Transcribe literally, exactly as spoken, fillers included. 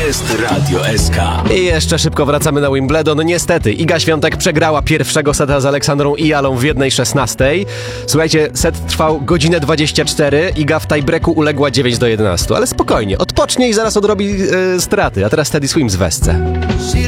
jest Radio S K. I jeszcze szybko wracamy na Wimbledon. Niestety, Iga Świątek przegrała pierwszego seta z Aleksandrą Ijalą w jednej szesnastej. Słuchajcie, set trwał godzinę dwadzieścia cztery. Iga w tiebreaku uległa dziewięć do jedenastu. Ale spokojnie, odpocznie i zaraz odrobi yy, straty. A teraz Teddy Swims w Wesce.